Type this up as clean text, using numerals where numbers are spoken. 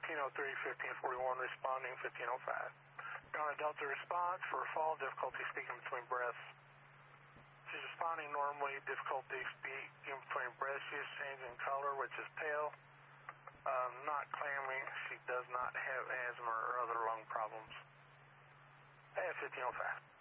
1541, responding 1505. You're on a Delta response for fall, difficulty speaking between breaths. She's responding normally, difficulty speaking between breaths. She is changing color, which is pale. Not claiming she does not have asthma or other lung problems. 1505.